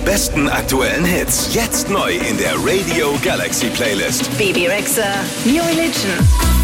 besten aktuellen Hits. Jetzt neu in der Radio Galaxy Playlist. Bebe Rexha, New Religion.